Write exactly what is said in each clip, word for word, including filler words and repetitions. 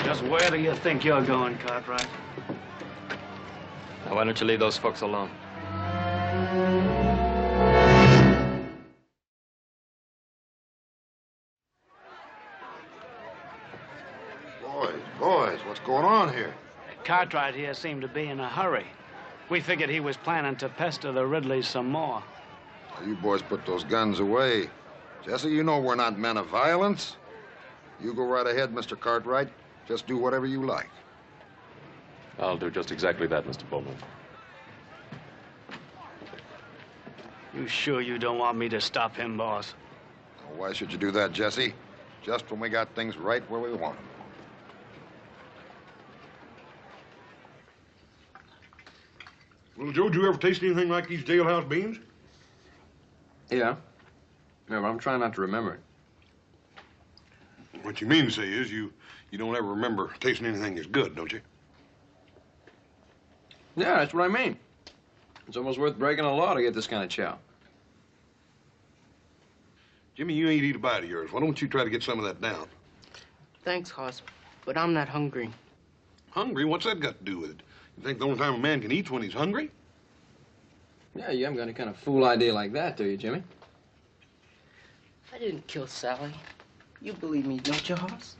Just where do you think you're going, Cartwright? Now, why don't you leave those folks alone? Boys, boys, what's going on here? Cartwright here seemed to be in a hurry. We figured he was planning to pester the Ridleys some more. Well, you boys put those guns away. Jesse, you know we're not men of violence. You go right ahead, Mister Cartwright. Just do whatever you like. I'll do just exactly that, Mister Bowman. You sure you don't want me to stop him, boss? Well, why should you do that, Jesse? Just when we got things right where we want them. Well, Joe, did you ever taste anything like these jailhouse beans? Yeah. Yeah, but I'm trying not to remember it. What you mean to say is you, you don't ever remember tasting anything that's good, don't you? Yeah, that's what I mean. It's almost worth breaking a law to get this kind of chow. Jimmy, you ain't eat a bite of yours. Why don't you try to get some of that down? Thanks, Hoss, but I'm not hungry. Hungry? What's that got to do with it? You think the only time a man can eat's when he's hungry? Yeah, you haven't got any kind of fool idea like that, do you, Jimmy? I didn't kill Sally. You believe me, don't you, Hoss?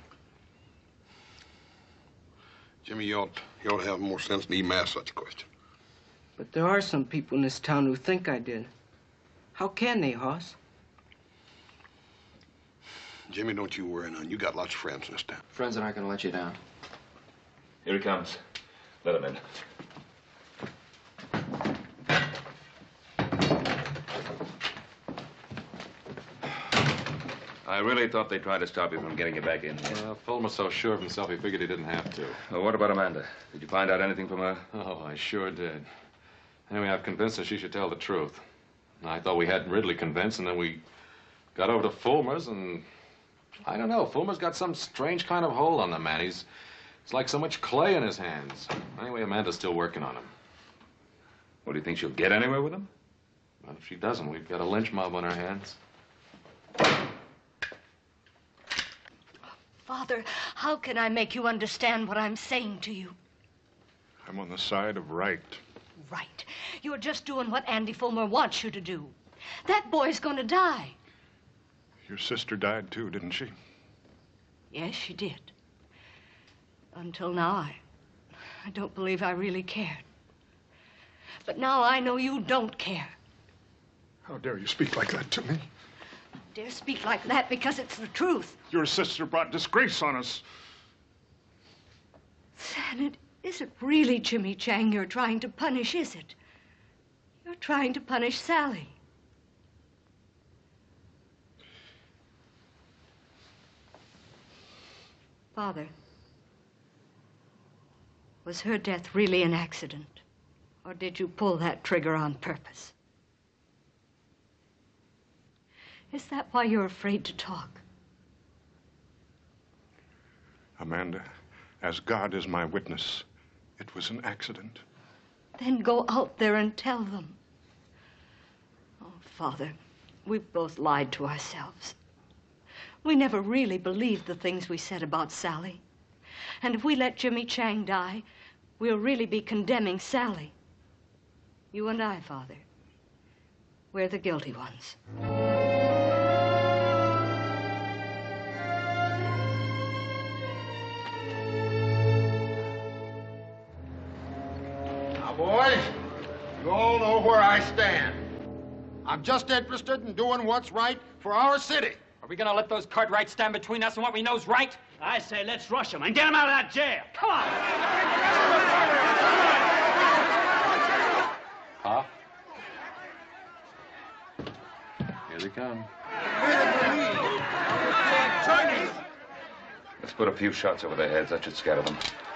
Jimmy, you ought, you ought to have more sense than even ask such a question. But there are some people in this town who think I did. How can they, Hoss? Jimmy, don't you worry none. You got lots of friends in this town. Friends that aren't going to let you down. Here he comes. Let him in. I really thought they tried to stop you from getting you back in here. Uh, Fulmer's so sure of himself, he figured he didn't have to. Well, what about Amanda? Did you find out anything from her? Oh, I sure did. Anyway, I've convinced her she should tell the truth. I thought we had Ridley convinced, and then we got over to Fulmer's, and I don't know. Fulmer's got some strange kind of hold on the man. He's it's like so much clay in his hands. Anyway, Amanda's still working on him. What, do you think she'll get anywhere with him? Well, if she doesn't, we've got a lynch mob on our hands. Father, how can I make you understand what I'm saying to you? I'm on the side of right. Right. You're just doing what Andy Fulmer wants you to do. That boy's gonna die. Your sister died too, didn't she? Yes, she did. Until now, I, I don't believe I really cared. But now I know you don't care. How dare you speak like that to me? I dare speak like that because it's the truth. Your sister brought disgrace on us. San, it isn't really Jimmy Chang you're trying to punish, is it? You're trying to punish Sally. Father, was her death really an accident? Or did you pull that trigger on purpose? Is that why you're afraid to talk? Amanda, as God is my witness, it was an accident. Then go out there and tell them. Oh, Father, we've both lied to ourselves. We never really believed the things we said about Sally. And if we let Jimmy Chang die, we'll really be condemning Sally. You and I, Father, we're the guilty ones. Now, boys, you all know where I stand. I'm just interested in doing what's right for our city. Are we gonna let those Cartwrights stand between us and what we know's right? I say let's rush him and get him out of that jail. Come on! Huh? Here they come. Let's put a few shots over their heads. That should scatter them.